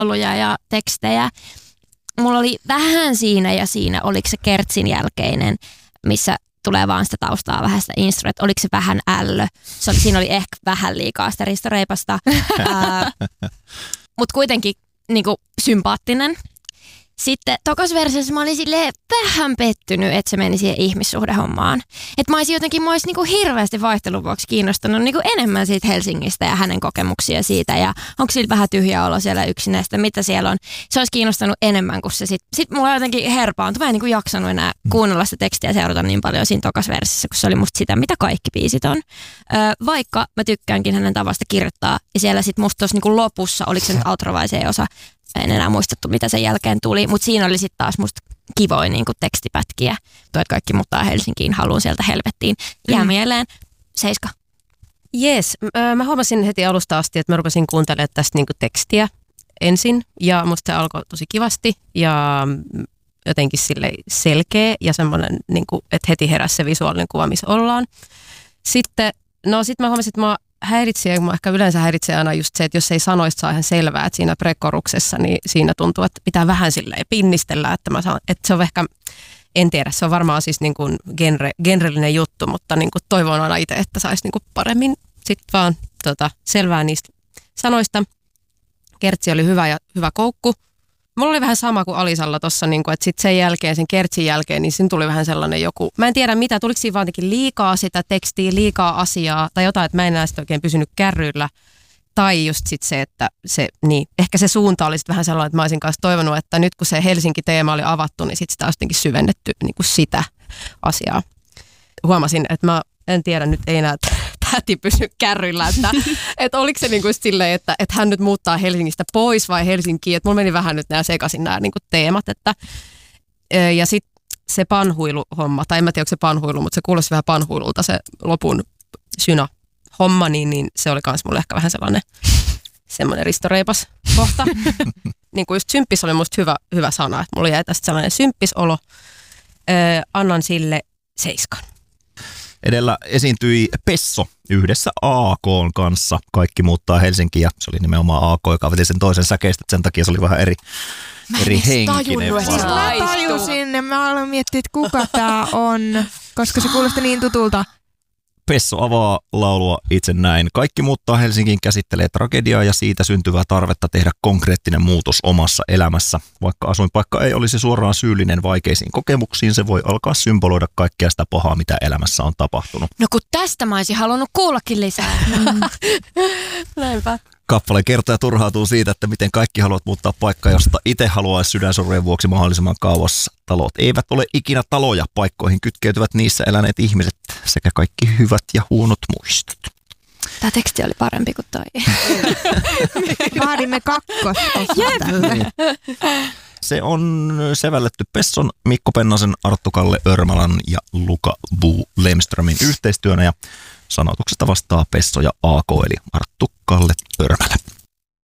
lauluja ja tekstejä. Mulla oli vähän siinä ja siinä, oliko se Kertsin jälkeinen, missä tulee vaan sitä taustaa vähän sitä instru, että oliko se vähän ällö. Siinä oli ehkä vähän liikaa sitä Risto Reipasta, mutta kuitenkin niinku sympaattinen. Sitten tokas versiossa mä olin silleen vähän pettynyt, että se meni siihen ihmissuhdehommaan. Että mä olisi niinku hirveästi vaihtelun vuoksi kiinnostunut niinku enemmän siitä Helsingistä ja hänen kokemuksia siitä. Ja onko sillä vähän tyhjä olo siellä yksinäistä, mitä siellä on. Se olisi kiinnostanut enemmän kuin se sitten mulla jotenkin herpaantui. Mä en niinku jaksanut enää kuunnella sitä tekstiä ja seurata niin paljon siinä tokas versiossa, kun se oli musta sitä, mitä kaikki biisit on. Vaikka mä tykkäänkin hänen tavasta kirjoittaa. Ja siellä sitten musta tuossa niinku lopussa, oliko se nyt outro vai se osa, en enää muistettu, mitä sen jälkeen tuli, mutta siinä oli sitten taas musta kivoja niin tekstipätkiä. Tuo, että kaikki muuttaa Helsinkiin, haluun sieltä helvettiin. Jää mieleen. 7. Jes, mä huomasin heti alusta asti, että mä rupesin kuuntelemaan tästä niin tekstiä ensin. Ja musta se alkoi tosi kivasti ja jotenkin sille selkeä ja semmoinen, niin että heti heräsi se visuaalinen kuva, missä ollaan. Sitten mä huomasin, että mä häiritsee, kun ehkä yleensä häiritsee aina just se, että jos ei sanoista saa ihan selvää, että siinä prekoruksessa, niin siinä tuntuu, että pitää vähän silleen pinnistellä, että se on ehkä, en tiedä, se on varmaan siis niin kuin genrellinen juttu, mutta niin kuin toivon aina itse, että saisi niin kuin paremmin sitten vaan selvää niistä sanoista. Kertsi oli hyvä koukku. Mulla oli vähän sama kuin Alisalla tuossa, niin että sitten sen jälkeen, sen Kertsin jälkeen, niin siinä tuli vähän sellainen joku, mä en tiedä mitä, tuliko siinä vaan liikaa sitä tekstiä, liikaa asiaa tai jotain, että mä en enää sitten oikein pysynyt kärryillä. Tai just sitten se, että ehkä se suunta oli sitten vähän sellainen, että mä olisin kanssa toivonut, että nyt kun se Helsinki-teema oli avattu, niin sitten sitä olisi jotenkin syvennetty niin kuin sitä asiaa. Huomasin, että mä en tiedä, nyt ei enää täti pysy kärryillä, että oliko se niin kuin silleen, että hän nyt muuttaa Helsingistä pois vai Helsinkiin, että mulla meni vähän nyt nämä sekaisin nämä niin kuin teemat, ja sitten se panhuiluhomma, tai en mä tiedä, onko se panhuilu, mutta se kuulosti vähän panhuilulta se lopun syna-homma, niin se oli kans mulle ehkä vähän semmoinen ristoreipas kohta. Niin kuin just symppis oli musta hyvä sana, että mulla jäi tästä sellainen symppisolo. Annan sille 7. Edellä esiintyi Pesso yhdessä AK:n kanssa. Kaikki muuttaa Helsinkiin ja se oli nimenomaan AK, joka veti sen toisen säkeistä. Sen takia se oli vähän eri henkinen. Mä tajusin ja mä aloin miettiä, että kuka tää on, koska se kuulosti niin tutulta. Pesso avaa laulua itse näin. Kaikki muuttaa Helsinkiin käsittelee tragediaa ja siitä syntyvää tarvetta tehdä konkreettinen muutos omassa elämässä. Vaikka asuinpaikka ei olisi suoraan syyllinen vaikeisiin kokemuksiin, se voi alkaa symboloida kaikkea sitä pahaa, mitä elämässä on tapahtunut. No kun tästä mä olisin halunnut kuullakin lisää. Näinpä. Kappale kertoo ja turhautuu siitä, että miten kaikki haluat muuttaa paikkaa, josta itse haluaisi sydänsorien vuoksi mahdollisimman kauas. Talot eivät ole ikinä taloja, paikkoihin kytkeytyvät niissä eläneet ihmiset sekä kaikki hyvät ja huonot muistot. Tämä teksti oli parempi kuin toi. Vaadimme 2 tälle. Se on sävelletty Pesson, Mikko Pennasen, Arttu Kalle Örmälän ja Luka Bu Lemströmin yhteistyönä ja sanoituksesta vastaa Pesso ja AK eli Arttu Kalle Örmälä.